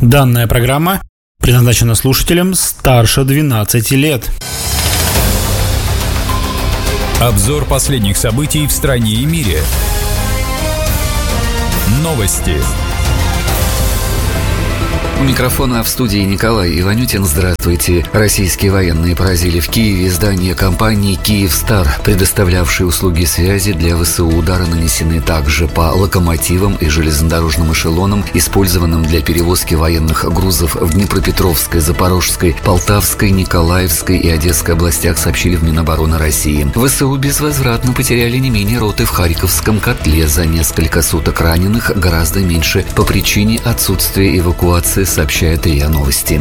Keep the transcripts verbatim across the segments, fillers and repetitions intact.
Данная программа предназначена слушателям старше двенадцати лет. Обзор последних событий в стране и мире. Новости. У микрофона в студии Николай Иванютин. Здравствуйте. Российские военные поразили в Киеве здание компании «Киевстар», предоставлявшей услуги связи для ВСУ. Удары нанесены также по локомотивам и железнодорожным эшелонам, использованным для перевозки военных грузов в Днепропетровской, Запорожской, Полтавской, Николаевской и Одесской областях, сообщили в Минобороны России. ВСУ безвозвратно потеряли не менее роты в Харьковском котле. За несколько суток раненых гораздо меньше по причине отсутствия эвакуации, сообщает РИА Новости.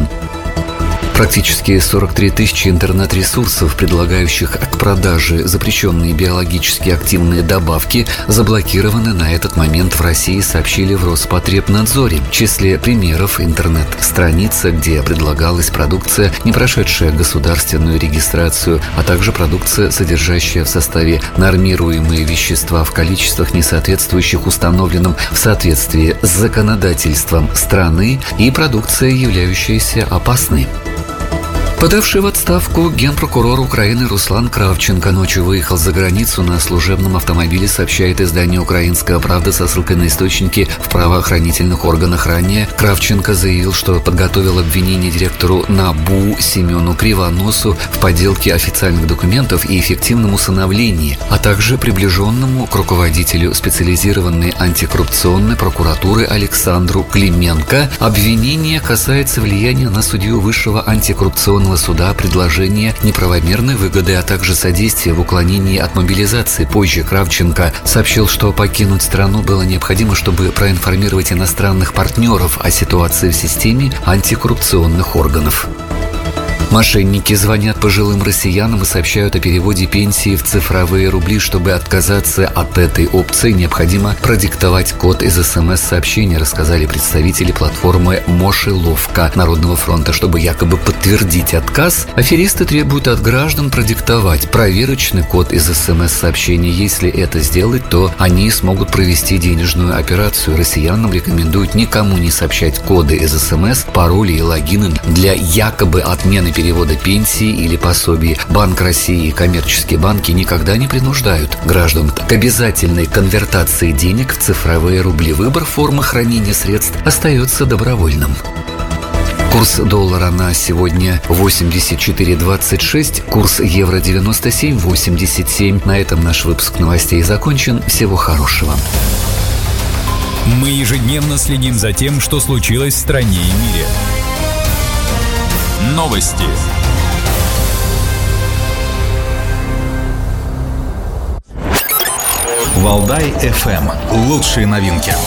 Практически сорок три тысячи интернет-ресурсов, предлагающих к продаже запрещенные биологически активные добавки, заблокированы на этот момент в России, сообщили в Роспотребнадзоре. В числе примеров интернет-страница, где предлагалась продукция, не прошедшая государственную регистрацию, а также продукция, содержащая в составе нормируемые вещества в количествах, не соответствующих установленным в соответствии с законодательством страны, и продукция, являющаяся опасной. Подавший в отставку генпрокурор Украины Руслан Кравченко ночью выехал за границу на служебном автомобиле, сообщает издание «Украинская правда» со ссылкой на источники в правоохранительных органах. Ранее Кравченко заявил, что подготовил обвинение директору НАБУ Семену Кривоносу в подделке официальных документов и эффективном усыновлении, а также приближенному к руководителю специализированной антикоррупционной прокуратуры Александру Клименко. Обвинение касается влияния на судью Высшего антикоррупционного суда, предложение неправомерной выгоды, а также содействие в уклонении от мобилизации. Позже Кравченко сообщил, что покинуть страну было необходимо, чтобы проинформировать иностранных партнеров о ситуации в системе антикоррупционных органов. Мошенники звонят пожилым россиянам и сообщают о переводе пенсии в цифровые рубли. Чтобы отказаться от этой опции, необходимо продиктовать код из СМС-сообщения, рассказали представители платформы «Мошеловка» Народного фронта. Чтобы якобы подтвердить отказ, аферисты требуют от граждан продиктовать проверочный код из СМС-сообщения. Если это сделать, то они смогут провести денежную операцию. Россиянам рекомендуют никому не сообщать коды из СМС, пароли и логины для якобы отмены перевода перевода пенсии или пособий. Банк России и коммерческие банки никогда не принуждают граждан к обязательной конвертации денег в цифровые рубли. Выбор формы хранения средств остается добровольным. Курс доллара на сегодня восемьдесят четыре двадцать шесть, курс евро девяносто семь восемьдесят семь. На этом наш выпуск новостей закончен. Всего хорошего. Мы ежедневно следим за тем, что случилось в стране и мире. Новости. Валдай эф эм. Лучшие новинки.